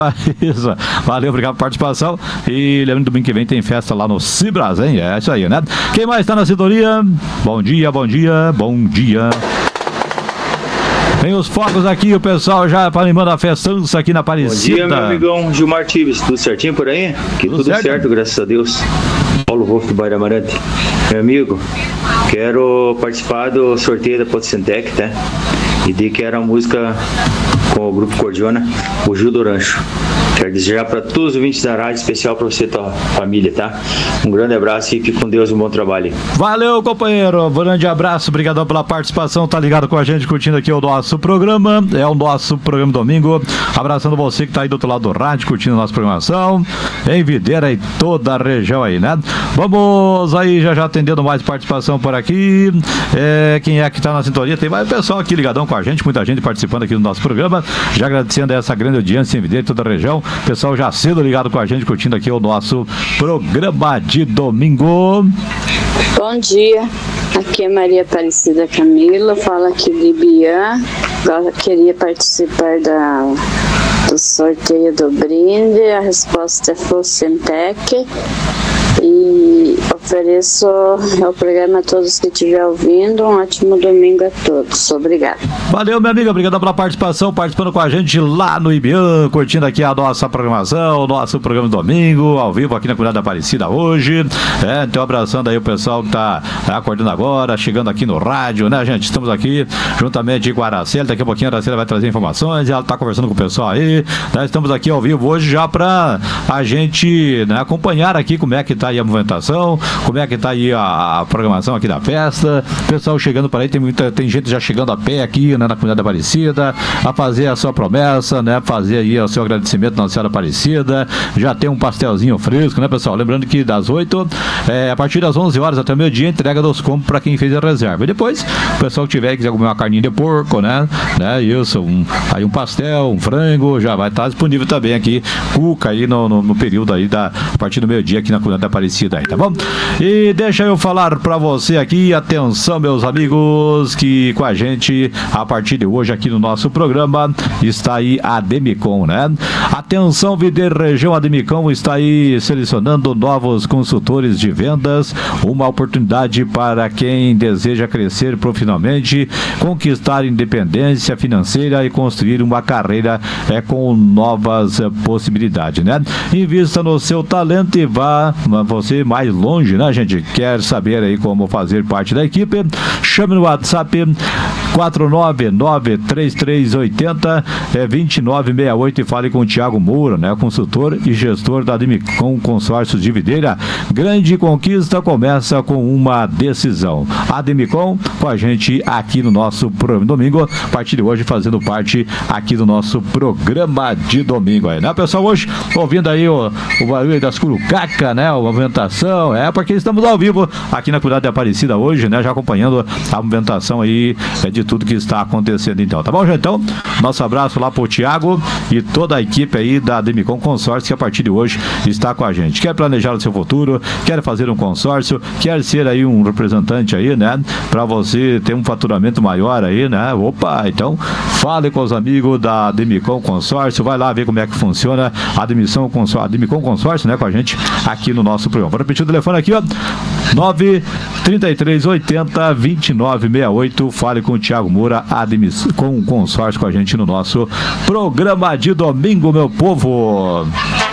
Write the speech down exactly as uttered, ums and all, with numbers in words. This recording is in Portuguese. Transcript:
Isso. Valeu, obrigado pela participação. E lembrando, domingo que vem tem festa lá no Cibras, hein? É isso aí, né? Quem mais tá na sintonia? Bom dia, bom dia, bom dia. Tem os fogos aqui, o pessoal já animando a festança aqui na Aparecida. Bom dia, meu amigão Gilmar Tibes. Tudo certinho por aí? Que tudo, tudo certo? certo, graças a Deus. Paulo Wolff do Bairro Amarante. Meu amigo, quero participar do sorteio da Potsentec, tá? E de que era a música com o Grupo Cordiona, o Gil do Rancho. Quero desejar para todos os ouvintes da rádio, especial para você e tua família, tá? Um grande abraço e fique com Deus e um bom trabalho. Valeu, companheiro. Um grande abraço, obrigadão pela participação. Tá ligado com a gente, curtindo aqui o nosso programa. É o nosso programa domingo. Abraçando você que tá aí do outro lado do rádio, curtindo a nossa programação. Em Videira e toda a região aí, né? Vamos aí, já já atendendo mais participação por aqui. É, quem é que tá na sintonia? Tem mais pessoal aqui ligadão com a gente, muita gente participando aqui do nosso programa. Já agradecendo essa grande audiência em Videira e toda a região. Pessoal já cedo ligado com a gente, curtindo aqui o nosso programa de domingo. Bom dia, aqui é Maria Aparecida Camila, fala aqui de Bian. Agora queria participar da, do sorteio do brinde. A resposta é Focentec. E ofereço ao programa a todos que estiverem ouvindo. Um ótimo domingo a todos. Obrigada. Valeu, minha amiga. Obrigado pela participação, participando com a gente lá no Ibian, curtindo aqui a nossa programação, o nosso programa de domingo, ao vivo aqui na Comunidade Aparecida hoje. É, então abraçando aí o pessoal que tá acordando agora, chegando aqui no rádio, né, gente? Estamos aqui juntamente com a Araceli. Daqui a pouquinho a Araceli vai trazer informações e ela tá conversando com o pessoal aí. Né? Estamos aqui ao vivo hoje já pra a gente, né, acompanhar aqui como é que tá aí a movimentação, como é que tá aí a, a programação aqui da festa. Pessoal chegando para aí, tem muita, tem gente já chegando a pé aqui, né, na Comunidade Aparecida, a fazer a sua promessa, né, fazer aí o seu agradecimento na Senhora Aparecida. Já tem um pastelzinho fresco, né, pessoal? Lembrando que das oito, é, a partir das onze horas até o meio-dia, entrega dos combos para quem fez a reserva. E depois, o pessoal que tiver, quiser comer uma carninha de porco, né, né, isso, um, aí um pastel, um frango, já vai estar disponível também aqui, cuca aí no, no, no período aí da, a partir do meio-dia aqui na Comunidade Aparecida aí, tá bom? E deixa eu falar pra você aqui, atenção meus amigos, que com a gente, a partir de hoje aqui no nosso programa, está aí a Demicon, né? Atenção, Videira Região, a Demicon está aí selecionando novos consultores de vendas, uma oportunidade para quem deseja crescer profissionalmente, conquistar independência financeira e construir uma carreira é, com novas é, possibilidades, né? Invista no seu talento e vá você mais longe, né, gente? Quer saber aí como fazer parte da equipe? Chame no WhatsApp quatro nove nove, três três oito zero, é, dois nove seis oito e fale com o Thiago Moura, né? Consultor e gestor da Demicon Consórcios de Videira. Grande conquista começa com uma decisão. A Demicon com a gente aqui no nosso programa domingo, a partir de hoje fazendo parte aqui do nosso programa de domingo aí, né, pessoal? Hoje ouvindo aí o, o barulho das curucaca, né? A movimentação, é porque estamos ao vivo aqui na Comunidade Aparecida hoje, né? Já acompanhando a movimentação aí é, de tudo que está acontecendo então, tá bom, gente? Então, nosso abraço lá pro Thiago e toda a equipe aí da Demicon Consórcio que a partir de hoje está com a gente. Quer planejar o seu futuro, quer fazer um consórcio, quer ser aí um representante aí, né? Pra você ter um faturamento maior aí, né? Opa, então fale com os amigos da Demicon Consórcio, vai lá ver como é que funciona a Demicon Consórcio, a Demicon Consórcio, né? Com a gente aqui no nosso programa. Vou repetir o telefone aqui, ó, nove três três oito zero, dois nove seis oito. Fale com o Thiago Moura, a Demicon Consórcio com a gente no nosso programa de domingo, meu povo.